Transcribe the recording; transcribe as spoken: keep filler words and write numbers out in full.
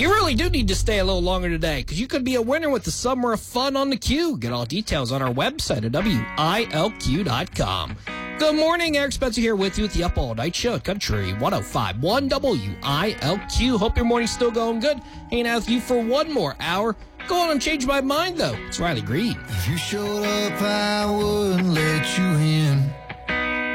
You really do need to stay a little longer today because you could be a winner with the Summer of Fun on the Q. Get all details on our website at W I L Q dot com. Good morning, Eric Spencer here with you at the Up All Night Show at Country one oh five point one W I L Q. Hope your morning's still going good. Hanging out with you for one more hour. Go on and change my mind, though. It's Riley Green. If you showed up, I wouldn't let you in.